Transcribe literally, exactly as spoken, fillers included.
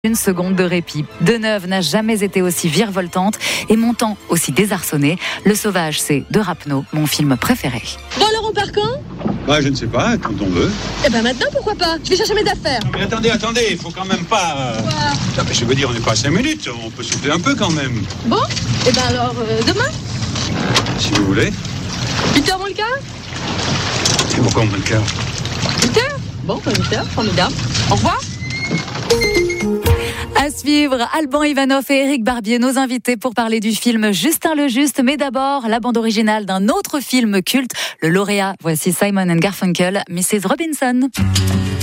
Une seconde de répit. Deneuve n'a jamais été aussi virevoltante et mon temps aussi désarçonné. Le Sauvage, c'est de Rapneau, mon film préféré. Bon alors on part quand ? Bah je ne sais pas, quand on veut. Eh ben maintenant pourquoi pas ? Je vais chercher mes affaires. Non mais attendez, attendez, il faut quand même pas... Euh... Quoi ? Non, mais je veux dire, on n'est pas à cinq minutes, on peut souffler un peu quand même. Bon ? Eh ben alors euh, demain ? Si vous voulez. huit heures moins le quart ? Et pourquoi on met le quart ? huit heures ? Bon, bah huit heures, formidable. Au revoir. À suivre, Alban Ivanov et Éric Barbier, nos invités pour parler du film Justin le Juste. Mais d'abord, la bande originale d'un autre film culte, le lauréat. Voici Simon and Garfunkel, missus Robinson.